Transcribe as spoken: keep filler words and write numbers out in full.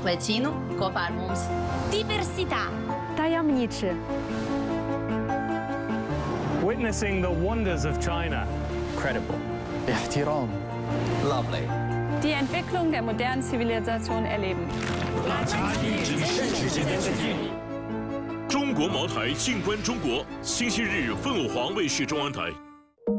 Lecinu kopā ar mums. Diversità. Tajemniczy. Witnessing the wonders of China. Credible. احترام. Lovely. Die Entwicklung der modernen Zivilisation erleben. 中国茅台静观中国，星期日凤凰卫视中央台。